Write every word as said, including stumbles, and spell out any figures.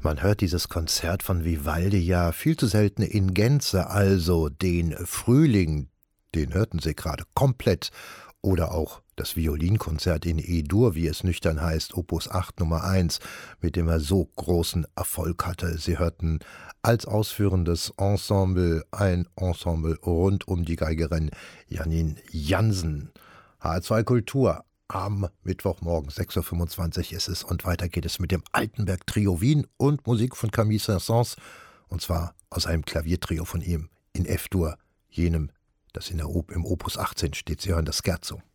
Man hört dieses Konzert von Vivaldi ja viel zu selten in Gänze, also den Frühling, den hörten Sie gerade komplett, oder auch das Violinkonzert in E-Dur, wie es nüchtern heißt, Opus acht Nummer eins, mit dem er so großen Erfolg hatte. Sie hörten als ausführendes Ensemble ein Ensemble rund um die Geigerin Janine Jansen. H R zwei Kultur. Am Mittwochmorgen, sechs Uhr fünfundzwanzig ist es, und weiter geht es mit dem Altenberg-Trio Wien und Musik von Camille Saint-Saëns, und zwar aus einem Klaviertrio von ihm in F-Dur, jenem, das in der Op- im Opus achtzehn steht. Sie hören das Scherzo.